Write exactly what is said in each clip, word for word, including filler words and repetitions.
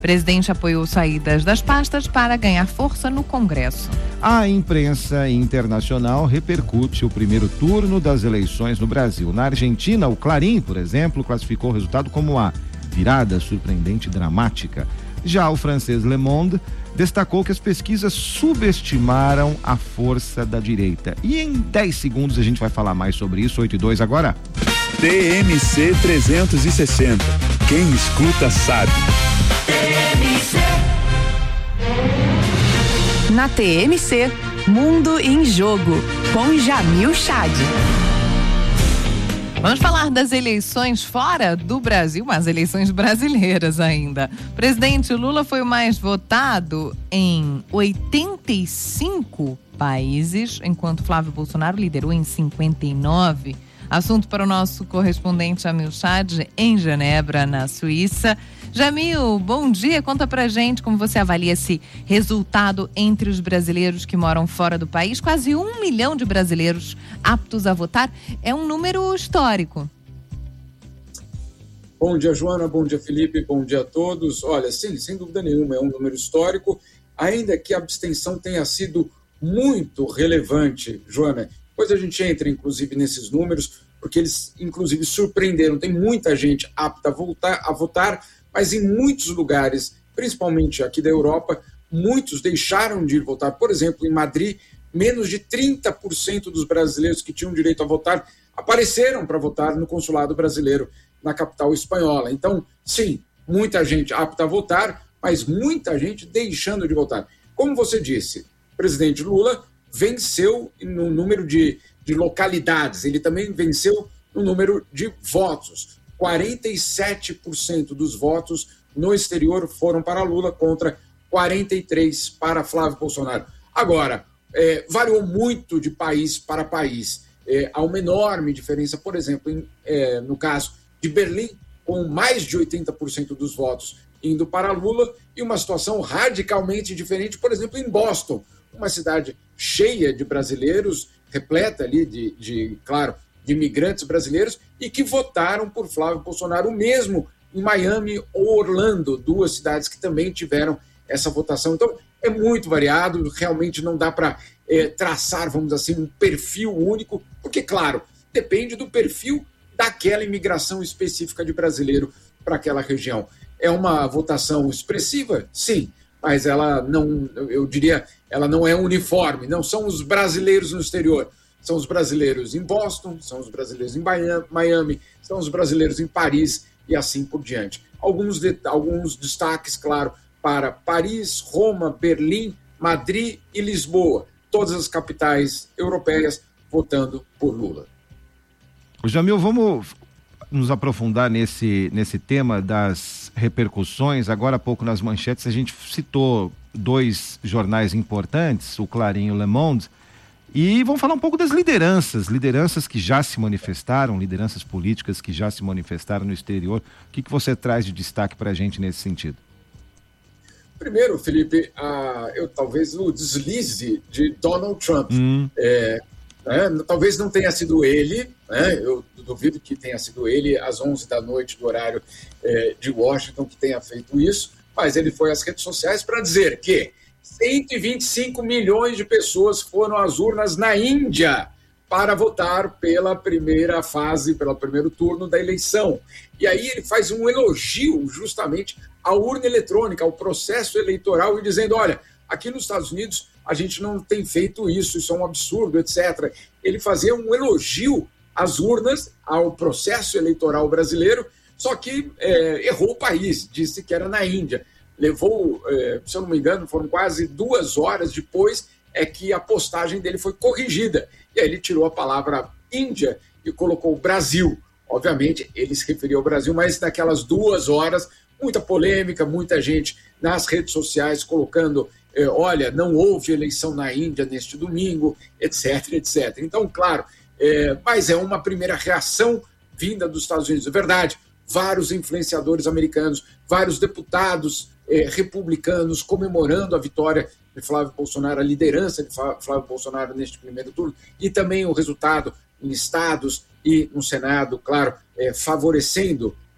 O presidente apoiou saídas das pastas para ganhar força no Congresso. A imprensa internacional repercute o primeiro turno das eleições no Brasil. Na Argentina, o Clarín, por exemplo, classificou o resultado como uma virada surpreendente e dramática. Já o francês Le Monde destacou que as pesquisas subestimaram a força da direita. E em dez segundos a gente vai falar mais sobre isso. Oito e dois agora. T M C trezentos e sessenta. Quem escuta sabe. Na T M C, Mundo em Jogo, com Jamil Chad. Vamos falar das eleições fora do Brasil, as eleições brasileiras ainda. O presidente Lula foi o mais votado em oitenta e cinco países, enquanto Flávio Bolsonaro liderou em cinquenta e nove. Assunto para o nosso correspondente Jamil Chad, em Genebra, na Suíça. Jamil, bom dia. Conta pra gente como você avalia esse resultado entre os brasileiros que moram fora do país. Quase um milhão de brasileiros aptos a votar. É um número histórico. Bom dia, Joana. Bom dia, Felipe. Bom dia a todos. Olha, sim, sem dúvida nenhuma, é um número histórico, ainda que a abstenção tenha sido muito relevante, Joana. Depois a gente entra, inclusive, nesses números, porque eles, inclusive, surpreenderam. Tem muita gente apta a, voltar, a votar, mas em muitos lugares, principalmente aqui da Europa, muitos deixaram de ir votar. Por exemplo, em Madrid, menos de trinta por cento dos brasileiros que tinham direito a votar apareceram para votar no consulado brasileiro na capital espanhola. Então, sim, muita gente apta a votar, mas muita gente deixando de votar. Como você disse, o presidente Lula venceu no número de, de localidades, ele também venceu no número de votos. quarenta e sete por cento dos votos no exterior foram para Lula contra quarenta e três por cento para Flávio Bolsonaro. Agora, é, variou muito de país para país. É, há uma enorme diferença, por exemplo, em, é, no caso de Berlim, com mais de oitenta por cento dos votos indo para Lula, e uma situação radicalmente diferente, por exemplo, em Boston, uma cidade cheia de brasileiros, repleta ali de, de claro, de imigrantes brasileiros e que votaram por Flávio Bolsonaro, o mesmo em Miami ou Orlando, duas cidades que também tiveram essa votação. Então, é muito variado, realmente não dá para é, traçar, vamos dizer assim, um perfil único, porque, claro, depende do perfil daquela imigração específica de brasileiro para aquela região. É uma votação expressiva? Sim, mas ela não, eu diria, ela não é uniforme, não são os brasileiros no exterior. São os brasileiros em Boston, são os brasileiros em Miami, são os brasileiros em Paris e assim por diante. Alguns, de, alguns destaques, claro, para Paris, Roma, Berlim, Madrid e Lisboa. Todas as capitais europeias votando por Lula. O Jamil, vamos nos aprofundar nesse, nesse tema das repercussões. Agora há pouco nas manchetes a gente citou dois jornais importantes, o Clarín e o Le Monde. E vamos falar um pouco das lideranças, lideranças que já se manifestaram, lideranças políticas que já se manifestaram no exterior. O que, que você traz de destaque para a gente nesse sentido? Primeiro, Felipe, a, eu, talvez o deslize de Donald Trump. Hum. É, né, talvez não tenha sido ele, né, eu duvido que tenha sido ele às onze da noite do horário é, de Washington que tenha feito isso, mas ele foi às redes sociais para dizer que cento e vinte e cinco milhões de pessoas foram às urnas na Índia para votar pela primeira fase, pelo primeiro turno da eleição. E aí ele faz um elogio justamente à urna eletrônica, ao processo eleitoral, e dizendo, olha, aqui nos Estados Unidos a gente não tem feito isso, isso é um absurdo, etcétera. Ele fazia um elogio às urnas, ao processo eleitoral brasileiro, só que é, errou o país, disse que era na Índia. Levou, se eu não me engano, foram quase duas horas depois é que a postagem dele foi corrigida. E aí ele tirou a palavra Índia e colocou Brasil. Obviamente, ele se referiu ao Brasil, mas naquelas duas horas, muita polêmica, muita gente nas redes sociais colocando, eh, olha, não houve eleição na Índia neste domingo, etc, etcétera. Então, claro, eh, mas é uma primeira reação vinda dos Estados Unidos. É verdade, vários influenciadores americanos, vários deputados Eh, republicanos comemorando a vitória de Flávio Bolsonaro, a liderança de Flávio Bolsonaro neste primeiro turno, e também o resultado em estados e no Senado, claro, eh, favorecendo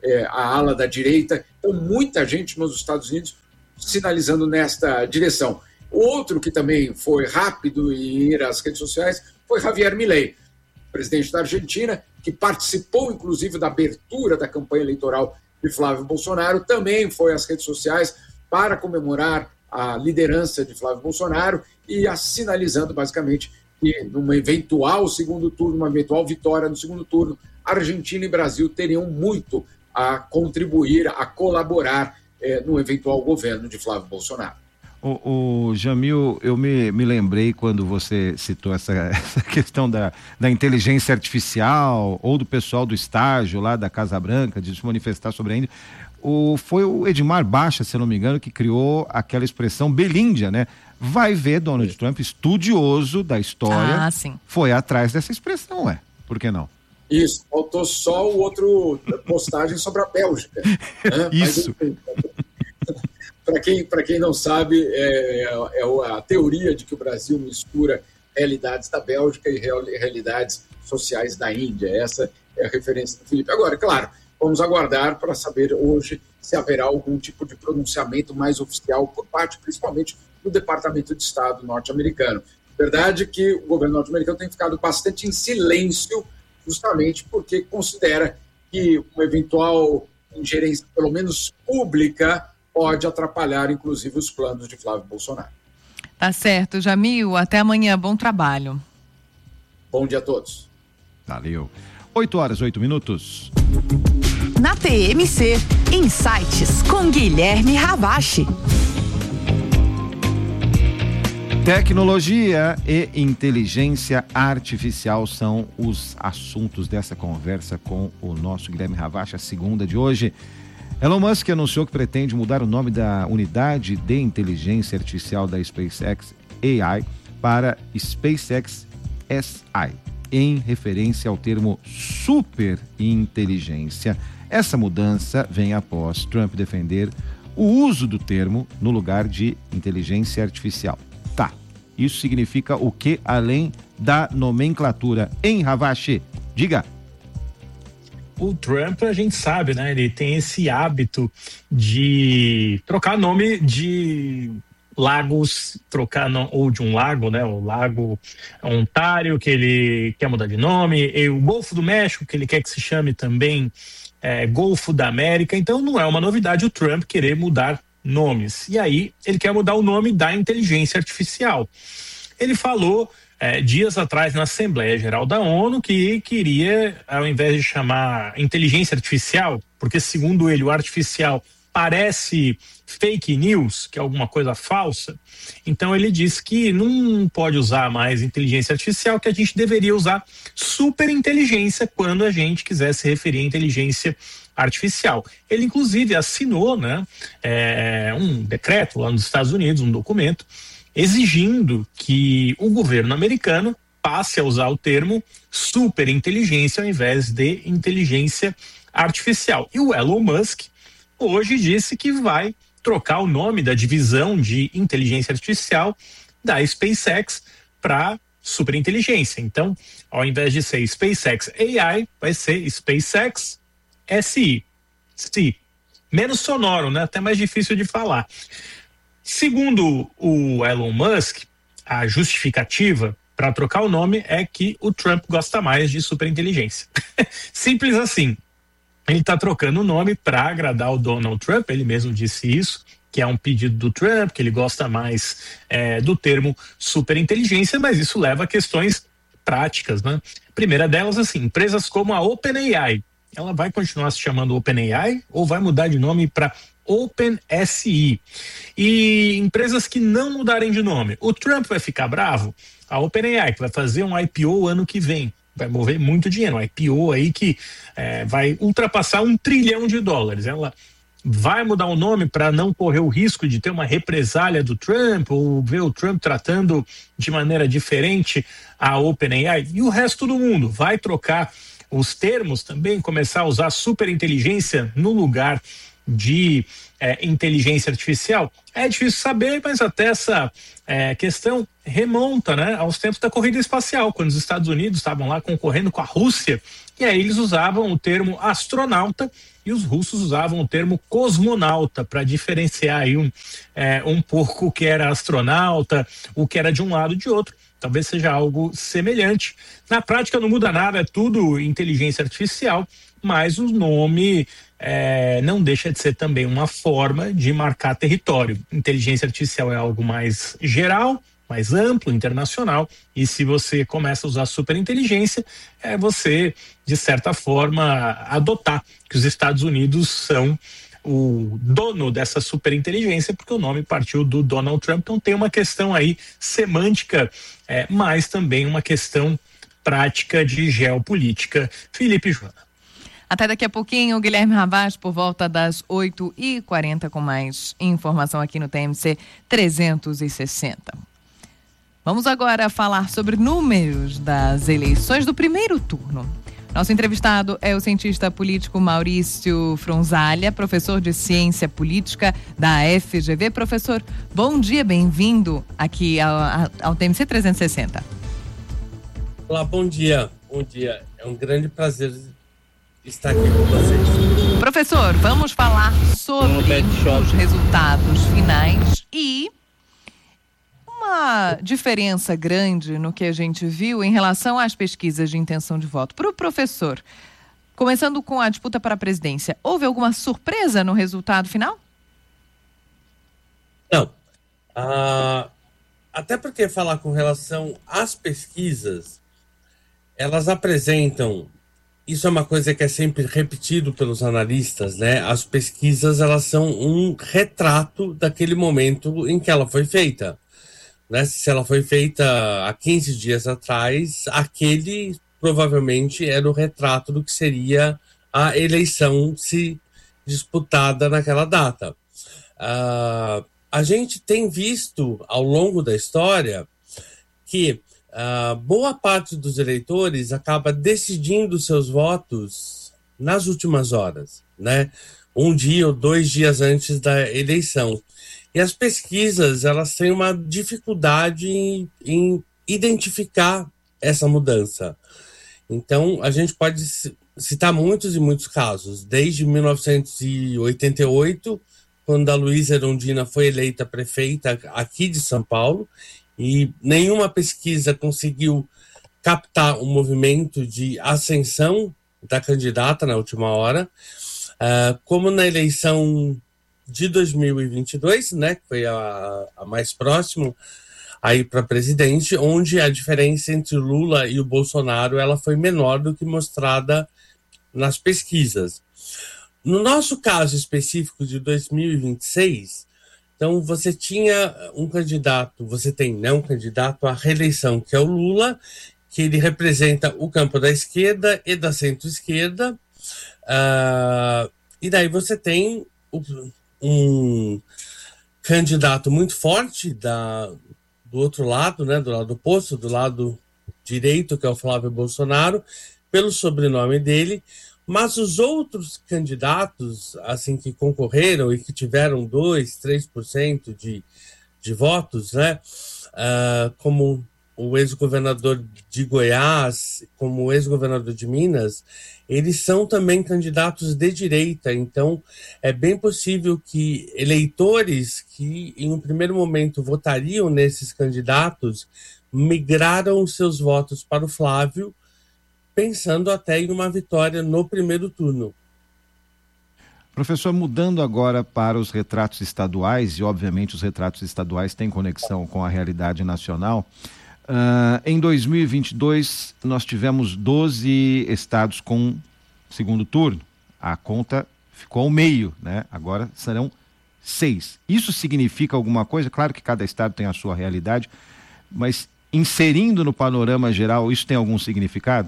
é, a ala da direita. Então, muita gente nos Estados Unidos sinalizando nesta direção. Outro que também foi rápido em ir às redes sociais foi Javier Milei, presidente da Argentina, que participou, inclusive, da abertura da campanha eleitoral de Flávio Bolsonaro, também foi às redes sociais para comemorar a liderança de Flávio Bolsonaro e sinalizando, basicamente, que numa eventual segundo turno, uma eventual vitória no segundo turno, Argentina e Brasil teriam muito a contribuir, a colaborar eh, no eventual governo de Flávio Bolsonaro. O, o Jamil, eu me, me lembrei quando você citou essa, essa questão da, da inteligência artificial ou do pessoal do estágio lá da Casa Branca, de se manifestar sobre a Índia. O, foi o Edmar Baixa, se não me engano, que criou aquela expressão belíndia, né? Vai ver Donald Trump, estudioso da história, ah, sim. foi atrás dessa expressão, ué. Por que não? Isso, faltou só o outro postagem sobre a Bélgica. Né? Isso. Para quem, para quem não sabe, é, é a teoria de que o Brasil mistura realidades da Bélgica e realidades sociais da Índia. Essa é a referência do Felipe. Agora, claro, vamos aguardar para saber hoje se haverá algum tipo de pronunciamento mais oficial por parte, principalmente, do Departamento de Estado norte-americano. Verdade que o governo norte-americano tem ficado bastante em silêncio, justamente porque considera que uma eventual ingerência, pelo menos pública, pode atrapalhar, inclusive, os planos de Flávio Bolsonaro. Tá certo, Jamil. Até amanhã. Bom trabalho. Bom dia a todos. Valeu. oito horas, oito minutos. Na T M C, Insights com Guilherme Ravache. Tecnologia e inteligência artificial são os assuntos dessa conversa com o nosso Guilherme Ravache, a segunda de hoje. Elon Musk anunciou que pretende mudar o nome da unidade de inteligência artificial da SpaceX A I para SpaceX S I, em referência ao termo superinteligência. Essa mudança vem após Trump defender o uso do termo no lugar de inteligência artificial. Tá, isso significa o que além da nomenclatura? Hein, Ravache? Diga. O Trump, a gente sabe, né? Ele tem esse hábito de trocar nome de lagos, trocar no, ou de um lago, né? O Lago Ontário, que ele quer mudar de nome, e o Golfo do México, que ele quer que se chame também é, Golfo da América. Então não é uma novidade o Trump querer mudar nomes. E aí ele quer mudar o nome da inteligência artificial. Ele falou É, dias atrás na Assembleia Geral da ONU que queria, ao invés de chamar inteligência artificial, porque segundo ele o artificial parece fake news, que é alguma coisa falsa, então ele disse que não pode usar mais inteligência artificial, que a gente deveria usar superinteligência quando a gente quiser se referir à inteligência artificial. Ele inclusive assinou, né, é, um decreto lá nos Estados Unidos, um documento, exigindo que o governo americano passe a usar o termo superinteligência ao invés de inteligência artificial. E o Elon Musk hoje disse que vai trocar o nome da divisão de inteligência artificial da SpaceX para superinteligência. Então, ao invés de ser SpaceX A I, vai ser SpaceX S I. S I. Menos sonoro, né? Até mais difícil de falar. Segundo o Elon Musk, a justificativa para trocar o nome é que o Trump gosta mais de superinteligência. Simples assim. Ele está trocando o nome para agradar o Donald Trump, ele mesmo disse isso, que é um pedido do Trump, que ele gosta mais é, do termo superinteligência, mas isso leva a questões práticas, né? Primeira delas, assim, empresas como a OpenAI, ela vai continuar se chamando OpenAI ou vai mudar de nome para OpenSI? E empresas que não mudarem de nome, o Trump vai ficar bravo? A OpenAI, que vai fazer um I P O ano que vem, vai mover muito dinheiro, um I P O aí que é, vai ultrapassar um trilhão de dólares. Ela vai mudar o nome para não correr o risco de ter uma represália do Trump ou ver o Trump tratando de maneira diferente a OpenAI? E o resto do mundo vai trocar os termos também, começar a usar superinteligência no lugar de é, inteligência artificial? É difícil saber, mas até essa é, questão remonta, né, aos tempos da corrida espacial, quando os Estados Unidos estavam lá concorrendo com a Rússia, e aí eles usavam o termo astronauta e os russos usavam o termo cosmonauta para diferenciar aí um, é, um pouco o que era astronauta, o que era de um lado e de outro. Talvez seja algo semelhante. Na prática não muda nada, é tudo inteligência artificial, mas o nome é, não deixa de ser também uma forma de marcar território. Inteligência artificial é algo mais geral, mais amplo, internacional, e se você começa a usar superinteligência, é você, de certa forma, adotar que os Estados Unidos são o dono dessa superinteligência, porque o nome partiu do Donald Trump. Então tem uma questão aí semântica, é, mas também uma questão prática de geopolítica. Felipe e Joana. Até daqui a pouquinho, Guilherme Ravach, por volta das oito e quarenta, com mais informação aqui no T M C trezentos e sessenta. Vamos agora falar sobre números das eleições do primeiro turno. Nosso entrevistado é o cientista político Maurício Fronzaglia, professor de ciência política da F G V. Professor, bom dia, bem-vindo aqui ao, ao T M C trezentos e sessenta. Olá, bom dia, bom dia. É um grande prazer estar aqui com vocês. Professor, vamos falar sobre os resultados finais e uma diferença grande no que a gente viu em relação às pesquisas de intenção de voto. Para o professor, começando com a disputa para a presidência, houve alguma surpresa no resultado final? Não. Ah, até porque falar com relação às pesquisas, elas apresentam, isso é uma coisa que é sempre repetido pelos analistas, né? As pesquisas, elas são um retrato daquele momento em que ela foi feita. Né? Se ela foi feita há quinze dias atrás, aquele provavelmente era o retrato do que seria a eleição se disputada naquela data. Uh, a gente tem visto ao longo da história que uh, boa parte dos eleitores acaba decidindo seus votos nas últimas horas, né? Um dia ou dois dias antes da eleição. E as pesquisas, elas têm uma dificuldade em, em identificar essa mudança. Então, a gente pode citar muitos e muitos casos. Desde mil novecentos e oitenta e oito, quando a Luísa Erundina foi eleita prefeita aqui de São Paulo, e nenhuma pesquisa conseguiu captar um movimento de ascensão da candidata na última hora, uh, como na eleição de dois mil e vinte e dois, né, que foi a, a mais próxima aí para presidente, onde a diferença entre o Lula e o Bolsonaro ela foi menor do que mostrada nas pesquisas. No nosso caso específico de dois mil e vinte e seis, então você tinha um candidato, você tem né, um candidato à reeleição, que é o Lula, que ele representa o campo da esquerda e da centro-esquerda, uh, e daí você tem o um candidato muito forte da, do outro lado, né, do lado oposto, do lado direito, que é o Flávio Bolsonaro, pelo sobrenome dele, mas os outros candidatos, assim, que concorreram e que tiveram dois, três por cento de, de votos, né, uh, como o ex-governador de Goiás, como o ex-governador de Minas, eles são também candidatos de direita. Então, é bem possível que eleitores que, em um primeiro momento, votariam nesses candidatos, migraram seus votos para o Flávio, pensando até em uma vitória no primeiro turno. Professor, mudando agora para os retratos estaduais, e obviamente os retratos estaduais têm conexão com a realidade nacional. Uh, em dois mil e vinte e dois, nós tivemos doze estados com segundo turno. A conta ficou ao meio, né? Agora serão seis. Isso significa alguma coisa? Claro que cada estado tem a sua realidade, mas inserindo no panorama geral, isso tem algum significado?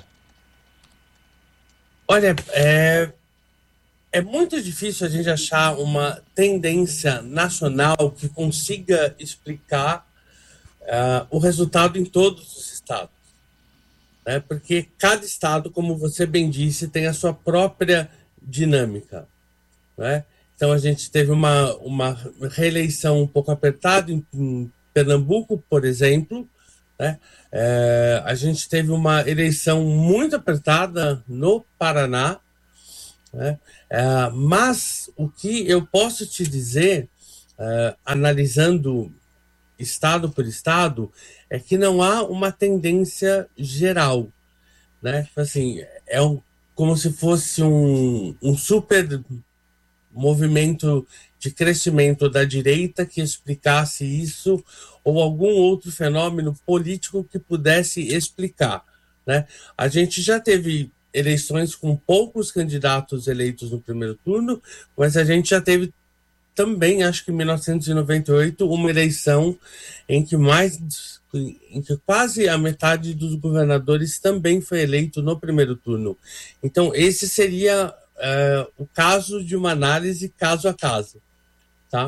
Olha, é, é muito difícil a gente achar uma tendência nacional que consiga explicar Uh, o resultado em todos os estados, né? Porque cada estado, como você bem disse, tem a sua própria dinâmica, né? Então a gente teve uma, uma reeleição um pouco apertada em, em Pernambuco, por exemplo, né? É, a gente teve uma eleição muito apertada no Paraná, né? Uh, mas o que eu posso te dizer, uh, analisando estado por estado, é que não há uma tendência geral, né? Assim, é um, como se fosse um, um super movimento de crescimento da direita que explicasse isso, ou algum outro fenômeno político que pudesse explicar, né? A gente já teve eleições com poucos candidatos eleitos no primeiro turno, mas a gente já teve também, acho que em mil novecentos e noventa e oito, uma eleição em que mais, em que quase a metade dos governadores também foi eleito no primeiro turno. Então, esse seria uh, o caso de uma análise caso a caso, tá?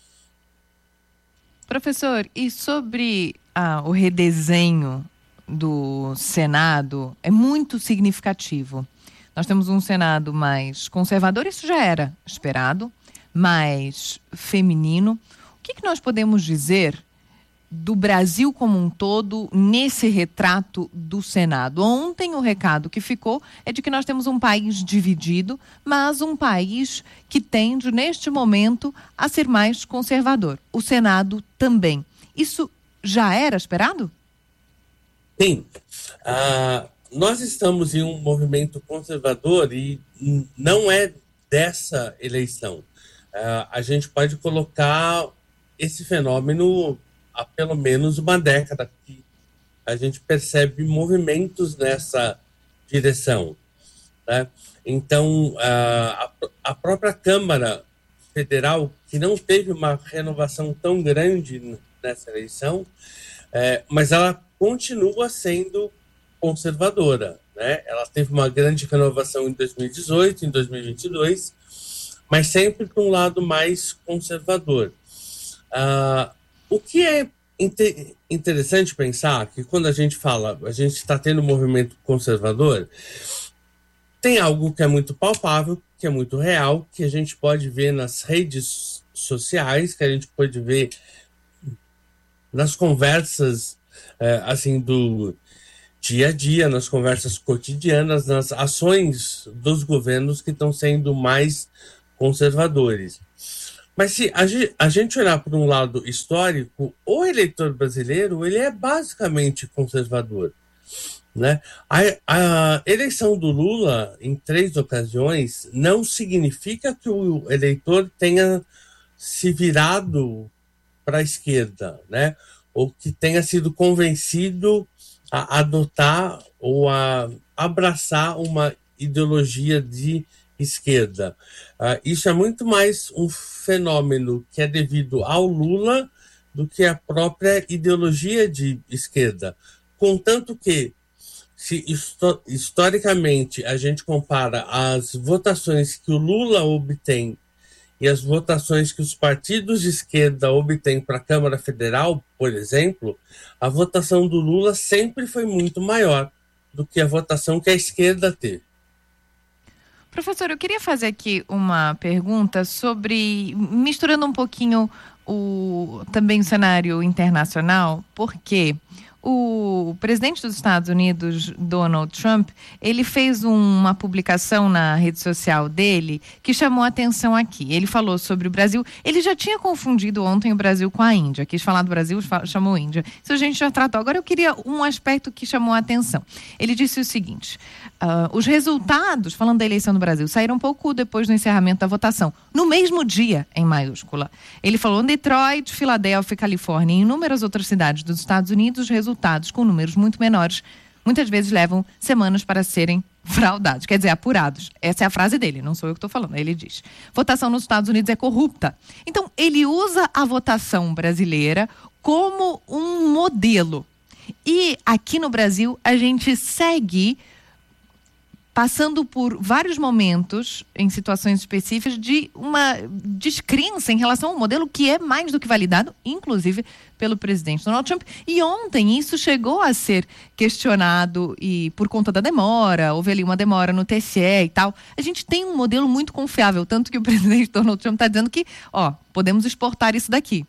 Professor, e sobre ah, o redesenho do Senado, é muito significativo. Nós temos um Senado mais conservador, isso já era esperado, mais feminino. O que, que nós podemos dizer do Brasil como um todo nesse retrato do Senado? Ontem o recado que ficou é de que nós temos um país dividido, mas um país que tende, neste momento, a ser mais conservador. O Senado também. Isso já era esperado? Sim. Uh, nós estamos em um movimento conservador e não é dessa eleição. Uh, a gente pode colocar esse fenômeno há pelo menos uma década que a gente percebe movimentos nessa direção, né? Então, uh, a, a própria Câmara Federal, que não teve uma renovação tão grande nessa eleição, é, mas ela continua sendo conservadora, né? Ela teve uma grande renovação em dois mil e dezoito, em dois mil e vinte e dois, mas sempre para um lado mais conservador. Uh, o que é inter- interessante pensar que quando a gente fala, a gente está tendo um movimento conservador, tem algo que é muito palpável, que é muito real, que a gente pode ver nas redes sociais, que a gente pode ver nas conversas, é, assim, do dia a dia, nas conversas cotidianas, nas ações dos governos que estão sendo mais conservadores. Mas se a gente, a gente olhar por um lado histórico, o eleitor brasileiro ele é basicamente conservador, né? A, a eleição do Lula em três ocasiões não significa que o eleitor tenha se virado para a esquerda, né? Ou que tenha sido convencido a adotar ou a abraçar uma ideologia de esquerda. Uh, isso é muito mais um fenômeno que é devido ao Lula do que a própria ideologia de esquerda. Contanto que, se histo- historicamente a gente compara as votações que o Lula obtém e as votações que os partidos de esquerda obtêm para a Câmara Federal, por exemplo, a votação do Lula sempre foi muito maior do que a votação que a esquerda teve. Professor, eu queria fazer aqui uma pergunta sobre, misturando um pouquinho o, também o cenário internacional, porque o presidente dos Estados Unidos, Donald Trump, ele fez uma publicação na rede social dele que chamou a atenção aqui. Ele falou sobre o Brasil. Ele já tinha confundido ontem o Brasil com a Índia. Quis falar do Brasil, chamou Índia. Isso a gente já tratou. Agora eu queria um aspecto que chamou a atenção. Ele disse o seguinte: uh, os resultados, falando da eleição do Brasil, saíram um pouco depois do encerramento da votação, no mesmo dia, em maiúscula. Ele falou: em Detroit, Filadélfia, Califórnia e inúmeras outras cidades dos Estados Unidos, os resultados resultados com números muito menores, muitas vezes levam semanas para serem fraudados, quer dizer, apurados. Essa é a frase dele, não sou eu que estou falando, ele diz. Votação nos Estados Unidos é corrupta. Então, ele usa a votação brasileira como um modelo. E aqui no Brasil, a gente segue passando por vários momentos, em situações específicas, de uma descrença em relação ao modelo que é mais do que validado, inclusive pelo presidente Donald Trump. E ontem isso chegou a ser questionado e por conta da demora, houve ali uma demora no T S E e tal. A gente tem um modelo muito confiável, tanto que o presidente Donald Trump está dizendo que, ó, podemos exportar isso daqui.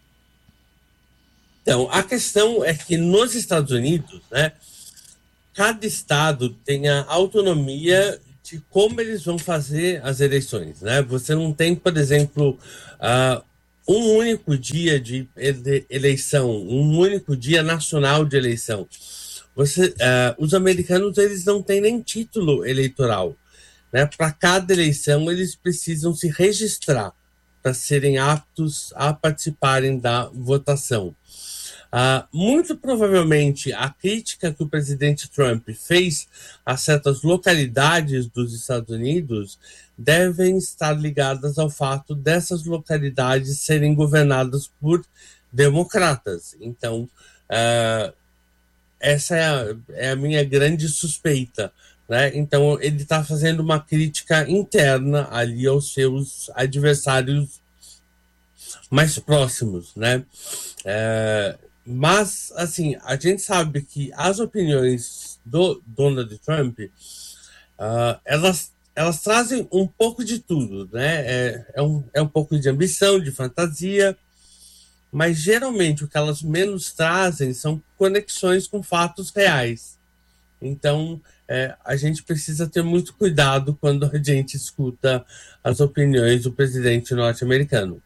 Então, a questão é que nos Estados Unidos, né, cada estado tem a autonomia de como eles vão fazer as eleições, né? Você não tem, por exemplo, uh, um único dia de eleição, um único dia nacional de eleição. Você, uh, os americanos, eles não têm nem título eleitoral, né? Para cada eleição, eles precisam se registrar para serem aptos a participarem da votação. Uh, muito provavelmente, a crítica que o presidente Trump fez a certas localidades dos Estados Unidos devem estar ligadas ao fato dessas localidades serem governadas por democratas. Então, uh, essa é a, é a minha grande suspeita, né? Então, ele está fazendo uma crítica interna ali aos seus adversários mais próximos, né? É, mas, assim, a gente sabe que as opiniões do Donald Trump, uh, elas, elas trazem um pouco de tudo, né? É, é, um, é um pouco de ambição, de fantasia, mas geralmente o que elas menos trazem são conexões com fatos reais. Então, é, a gente precisa ter muito cuidado quando a gente escuta as opiniões do presidente norte-americano.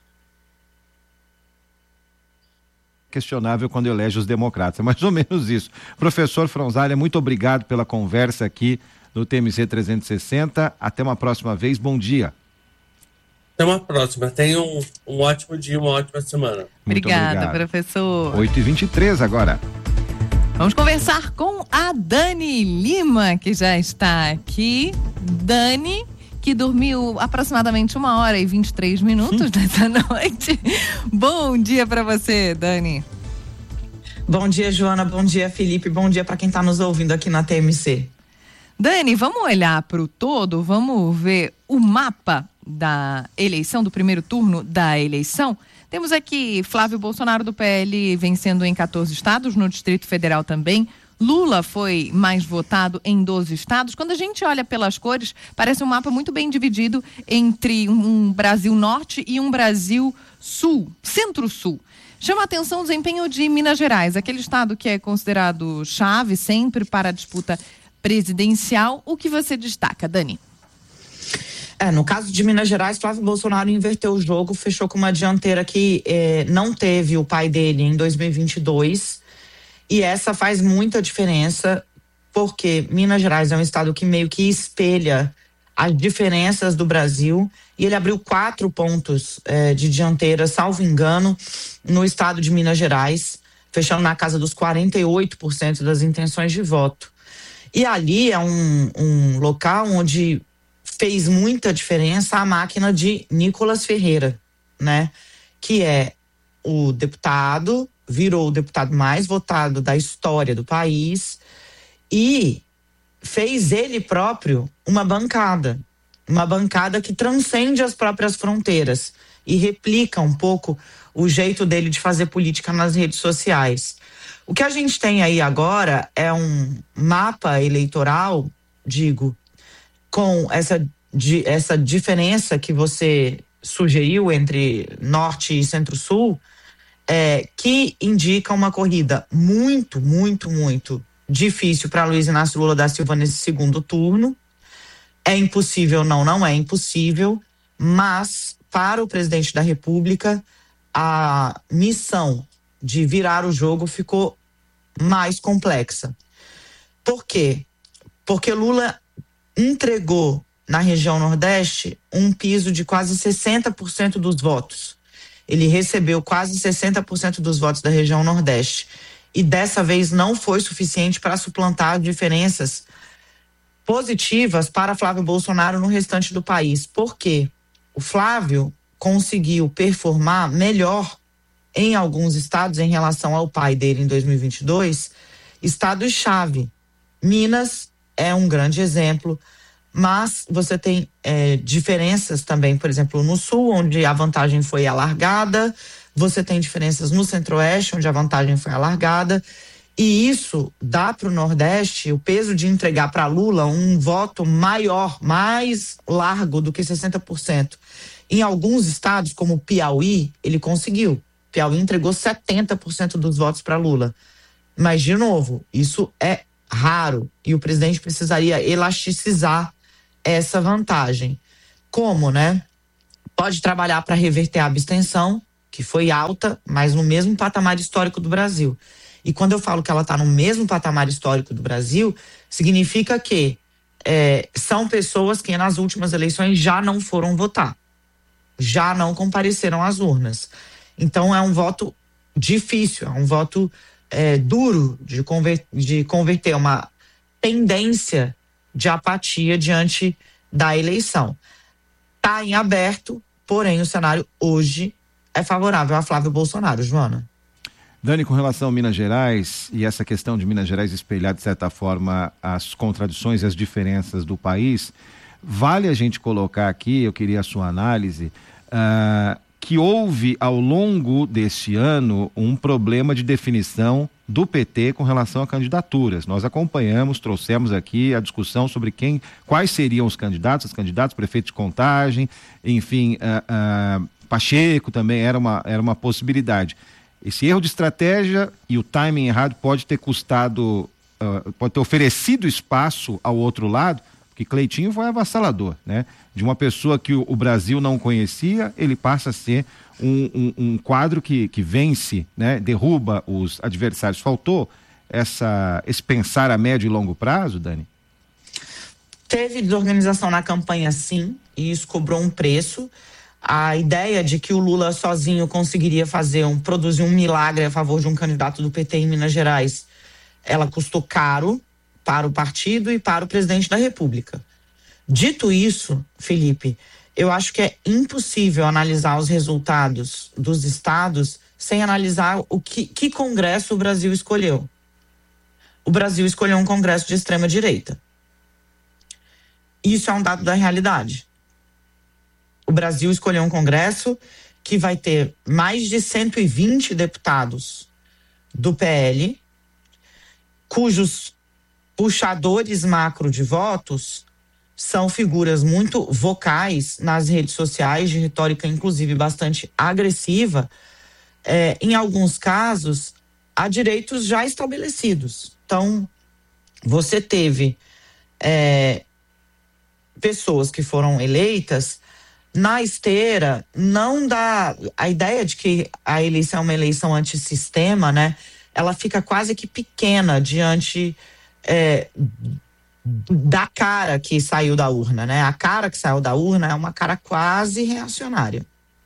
Questionável quando elege os democratas, é mais ou menos isso. Professor Fronzalha, muito obrigado pela conversa aqui no T M C trezentos e sessenta. Até uma próxima vez, bom dia. Até uma próxima, tenha um, um ótimo dia, uma ótima semana. Obrigada, obrigado. Professor. oito e vinte e três agora. Vamos conversar com a Dani Lima, que já está aqui. Dani, que dormiu aproximadamente uma hora e vinte e três minutos nessa noite. Bom dia para você, Dani. Bom dia, Joana. Bom dia, Felipe. Bom dia para quem está nos ouvindo aqui na T M C. Dani, vamos olhar para o todo, vamos ver o mapa da eleição, do primeiro turno da eleição. Temos aqui Flávio Bolsonaro do P L vencendo em quatorze estados, no Distrito Federal também. Lula foi mais votado em doze estados. Quando a gente olha pelas cores, parece um mapa muito bem dividido entre um Brasil Norte e um Brasil Sul, Centro-Sul. Chama a atenção o desempenho de Minas Gerais, aquele estado que é considerado chave sempre para a disputa presidencial. O que você destaca, Dani? É, no caso de Minas Gerais, Flávio Bolsonaro inverteu o jogo, fechou com uma dianteira que eh, não teve o pai dele em dois mil e vinte e dois. E essa faz muita diferença, porque Minas Gerais é um estado que meio que espelha as diferenças do Brasil, e ele abriu quatro pontos eh, de dianteira, salvo engano, no estado de Minas Gerais, fechando na casa dos quarenta e oito por cento das intenções de voto. E ali é um, um local onde fez muita diferença a máquina de Nicolas Ferreira, né? Que é o deputado, virou o deputado mais votado da história do país e fez ele próprio uma bancada, uma bancada que transcende as próprias fronteiras e replica um pouco o jeito dele de fazer política nas redes sociais. O que a gente tem aí agora é um mapa eleitoral, digo, com essa, de, essa diferença que você sugeriu entre Norte e Centro-Sul, É, que indica uma corrida muito, muito, muito difícil para Luiz Inácio Lula da Silva nesse segundo turno. É impossível? Não, não é impossível, mas para o presidente da República, a missão de virar o jogo ficou mais complexa. Por quê? Porque Lula entregou na região Nordeste um piso de quase sessenta por cento dos votos. Ele recebeu quase sessenta por cento dos votos da região Nordeste. E dessa vez não foi suficiente para suplantar diferenças positivas para Flávio Bolsonaro no restante do país. Por quê? O Flávio conseguiu performar melhor em alguns estados em relação ao pai dele em dois mil e vinte e dois, estados-chave. Minas é um grande exemplo, mas você tem é, diferenças também, por exemplo, no Sul, onde a vantagem foi alargada, você tem diferenças no Centro-Oeste, onde a vantagem foi alargada, e isso dá para o Nordeste o peso de entregar para Lula um voto maior, mais largo do que sessenta por cento. Em alguns estados, como Piauí, ele conseguiu. Piauí entregou setenta por cento dos votos para Lula. Mas, de novo, isso é raro e o presidente precisaria elasticizar essa vantagem. Como, né? Pode trabalhar para reverter a abstenção, que foi alta, mas no mesmo patamar histórico do Brasil. E quando eu falo que ela está no mesmo patamar histórico do Brasil, significa que é, são pessoas que nas últimas eleições já não foram votar, já não compareceram às urnas. Então é um voto difícil, é um voto é, duro de, conver- de converter uma tendência de apatia diante da eleição. Está em aberto, porém o cenário hoje é favorável a Flávio Bolsonaro, Joana. Dani, com relação a Minas Gerais e essa questão de Minas Gerais espelhar, de certa forma, as contradições e as diferenças do país, vale a gente colocar aqui, eu queria a sua análise, uh, que houve ao longo deste ano um problema de definição do P T com relação a candidaturas. Nós acompanhamos, trouxemos aqui a discussão sobre quem, quais seriam os candidatos, os candidatos, prefeito de Contagem, enfim, uh, uh, Pacheco também era uma, era uma possibilidade. Esse erro de estratégia e o timing errado pode ter custado, uh, pode ter oferecido espaço ao outro lado, porque Cleitinho foi avassalador, né? De uma pessoa que o, o Brasil não conhecia, ele passa a ser um, um, um quadro que, que vence, né? Derruba os adversários. Faltou essa, esse pensar a médio e longo prazo, Dani? Teve desorganização na campanha, sim, e isso cobrou um preço. A ideia de que o Lula sozinho conseguiria fazer um, produzir um milagre a favor de um candidato do P T em Minas Gerais, ela custou caro para o partido e para o presidente da República. Dito isso, Felipe, eu acho que é impossível analisar os resultados dos estados sem analisar o que, que congresso o Brasil escolheu. O Brasil escolheu um congresso de extrema-direita. Isso é um dado da realidade. O Brasil escolheu um congresso que vai ter mais de cento e vinte deputados do P L, cujos puxadores macro de votos são figuras muito vocais nas redes sociais, de retórica inclusive bastante agressiva, é, em alguns casos, há direitos já estabelecidos. Então, você teve é, pessoas que foram eleitas na esteira, não dá a ideia de que a eleição é uma eleição antissistema, né? Ela fica quase que pequena diante é, da cara que saiu da urna, né? A cara que saiu da urna é uma cara quase reacionária.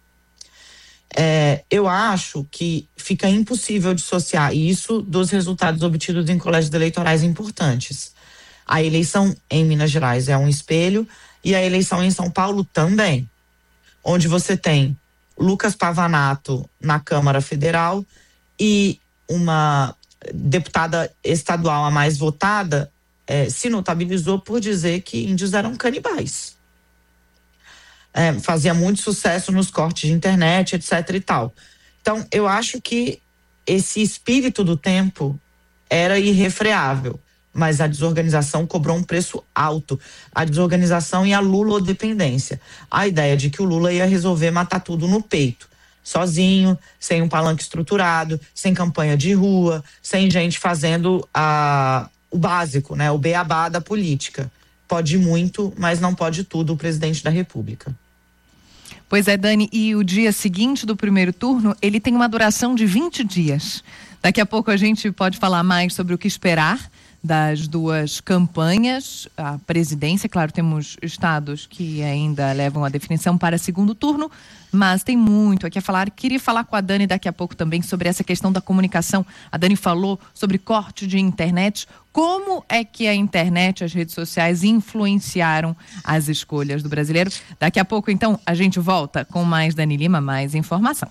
É, eu acho que fica impossível dissociar isso dos resultados obtidos em colégios eleitorais importantes. A eleição em Minas Gerais é um espelho e a eleição em São Paulo também, onde você tem Lucas Pavanato na Câmara Federal e uma deputada estadual a mais votada é, se notabilizou por dizer que índios eram canibais. É, fazia muito sucesso nos cortes de internet, etc e tal. Então, eu acho que esse espírito do tempo era irrefreável, mas a desorganização cobrou um preço alto. A desorganização e a lulodependência. A ideia de que o Lula ia resolver matar tudo no peito, sozinho, sem um palanque estruturado, sem campanha de rua, sem gente fazendo a, o básico, né, o beabá da política. Pode muito, mas não pode tudo o presidente da República. Pois é, Dani, e o dia seguinte do primeiro turno, ele tem uma duração de vinte dias. Daqui a pouco a gente pode falar mais sobre o que esperar das duas campanhas, a presidência, claro, temos estados que ainda levam a definição para segundo turno, mas tem muito aqui a falar. Queria falar com a Dani daqui a pouco também sobre essa questão da comunicação. A Dani falou sobre corte de internet. Como é que a internet, as redes sociais influenciaram as escolhas do brasileiro? Daqui a pouco, então, a gente volta com mais Dani Lima, mais informação.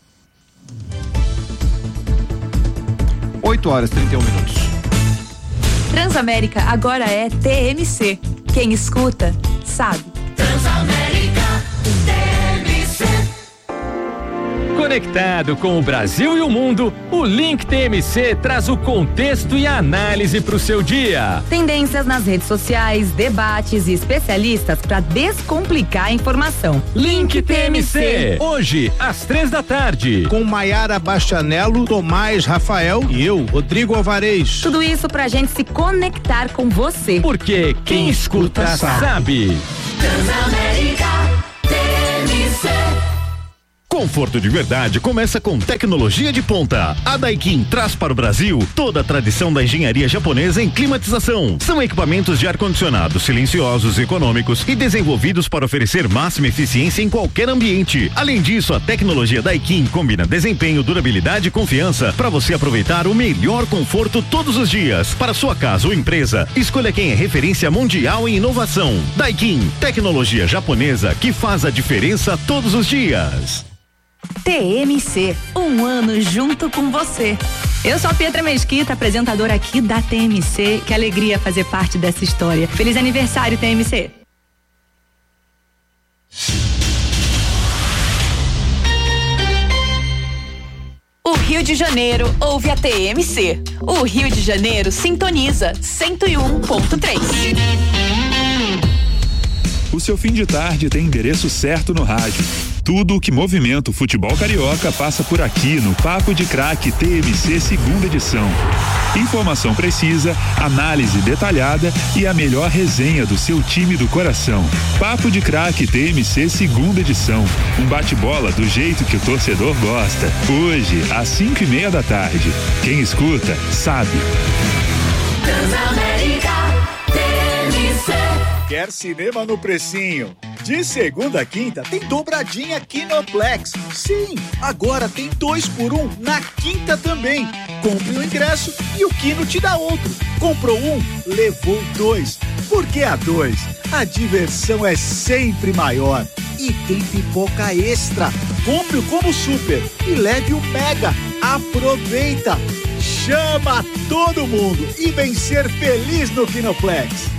oito horas e trinta e um minutos. Transamérica agora é T M C. Quem escuta, sabe. Transamérica T M C. Conectado com o Brasil e o mundo, o Link T M C traz o contexto e a análise para o seu dia. Tendências nas redes sociais, debates e especialistas para descomplicar a informação. Link T M C, hoje às três da tarde. Com Maiara Bastianello, Tomás Rafael e eu, Rodrigo Alvarez. Tudo isso pra gente se conectar com você. Porque quem, quem escuta, escuta sabe. sabe. Transamérica T M C. Conforto de verdade começa com tecnologia de ponta. A Daikin traz para o Brasil toda a tradição da engenharia japonesa em climatização. São equipamentos de ar-condicionado silenciosos, econômicos e desenvolvidos para oferecer máxima eficiência em qualquer ambiente. Além disso, a tecnologia Daikin combina desempenho, durabilidade e confiança para você aproveitar o melhor conforto todos os dias. Para sua casa ou empresa, escolha quem é referência mundial em inovação. Daikin, tecnologia japonesa que faz a diferença todos os dias. T M C, um ano junto com você. Eu sou a Pietra Mesquita, apresentadora aqui da T M C. Que alegria fazer parte dessa história. Feliz aniversário, T M C. O Rio de Janeiro ouve a T M C. O Rio de Janeiro sintoniza cento e um ponto três. O seu fim de tarde tem endereço certo no rádio. Tudo o que movimenta o futebol carioca passa por aqui no Papo de Craque T M C segunda edição. Informação precisa, análise detalhada e a melhor resenha do seu time do coração. Papo de Craque T M C segunda edição. Um bate-bola do jeito que o torcedor gosta. Hoje, às cinco e meia da tarde. Quem escuta, sabe. Transamérica T M C. Quer cinema no precinho? De segunda a quinta tem dobradinha Kinoplex. Sim, agora tem dois por um na quinta também. Compre o ingresso e o Kino te dá outro. Comprou um, levou dois. Porque a dois, a diversão é sempre maior. E tem pipoca extra. Compre o Combo Super e leve o Mega. Aproveita! Chama todo mundo e vem ser feliz no Kinoplex.